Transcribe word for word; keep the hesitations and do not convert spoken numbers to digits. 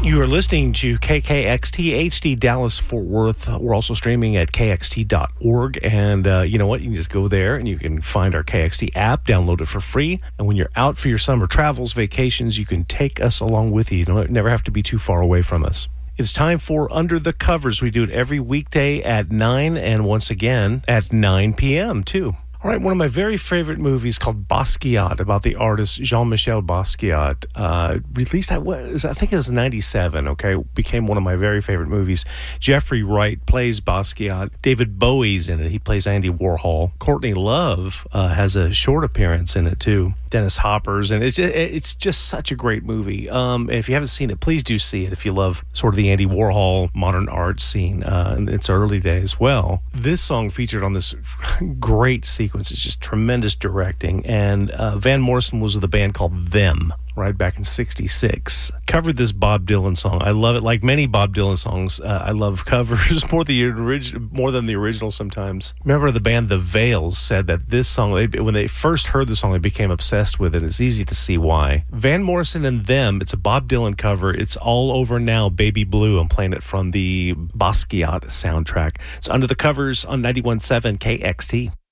You are listening to K K X T H D Dallas Fort Worth. We're also streaming at K X T dot org. And uh, you know what? You can just go there and you can find our K X T app, download it for free. And when you're out for your summer travels, vacations, you can take us along with you. You don't never have to be too far away from us. It's time for Under the Covers. We do it every weekday at nine and once again at nine p.m. too. All right, one of my very favorite movies called Basquiat, about the artist Jean-Michel Basquiat, uh, released, I, was, I think it was ninety-seven, okay, became one of my very favorite movies. Jeffrey Wright plays Basquiat. David Bowie's in it. He plays Andy Warhol. Courtney Love uh, has a short appearance in it, too. Dennis Hopper's, and it's, it's just such a great movie. Um, if you haven't seen it, please do see it if you love sort of the Andy Warhol modern art scene uh, in its early days. Well, this song featured on this great sequence. It's just tremendous directing. And uh, Van Morrison was with a band called Them, right, back in sixty-six. Covered this Bob Dylan song. I love it. Like many Bob Dylan songs, uh, I love covers more, the orig- more than the original sometimes. Remember the band The Veils said that this song, they, when they first heard the song, they became obsessed with it. It's easy to see why. Van Morrison and Them, it's a Bob Dylan cover. It's All Over Now, Baby Blue. I'm playing it from the Basquiat soundtrack. It's Under the Covers on ninety-one point seven K X T.